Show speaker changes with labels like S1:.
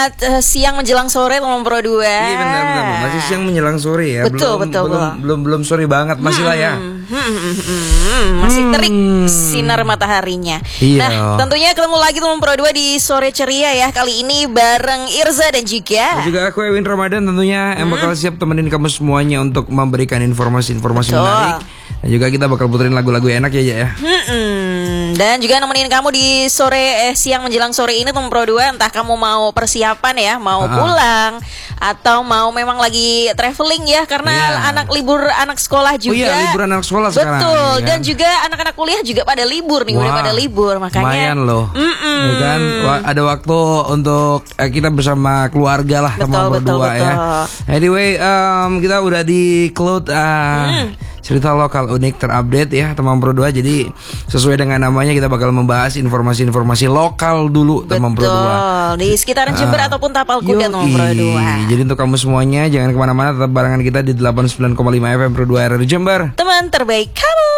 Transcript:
S1: Siang menjelang sore teman Pro 2.
S2: Iya benar. Masih siang menjelang sore ya.
S1: Betul.
S2: Belum sore banget masih lah ya.
S1: Masih terik sinar mataharinya.
S2: Iya.
S1: Nah, tentunya ketemu lagi teman Pro 2 di sore ceria ya. Kali ini bareng Irza dan juga
S2: aku Ewin Ramadan tentunya yang bakal siap temenin kamu semuanya untuk memberikan informasi-informasi menarik. Dan juga kita bakal puterin lagu-lagu enak ya.
S1: Dan juga nemenin kamu di siang menjelang sore ini teman Pro 2. Entah kamu mau persiapan ya, mau pulang atau mau memang lagi traveling ya, karena anak sekolah juga.
S2: Oh iya, libur anak sekolah sekarang.
S1: Betul.
S2: Ya.
S1: Dan juga anak-anak kuliah juga pada libur nih, udah pada libur makanya.
S2: Lumayan loh. Ya kan? Ada waktu untuk kita bersama keluarga lah teman Pro 2 ya. Anyway, kita udah di cloud cerita lokal unik terupdate ya teman Pro 2. Jadi sesuai dengan namanya kita bakal membahas informasi-informasi lokal dulu teman Pro 2
S1: di sekitaran Jember ataupun Tapal Kuda teman Pro 2.
S2: Jadi untuk kamu semuanya jangan kemana-mana, tetap barengan kita di 89,5 FM Pro 2 RRI Jember,
S1: teman terbaik kamu.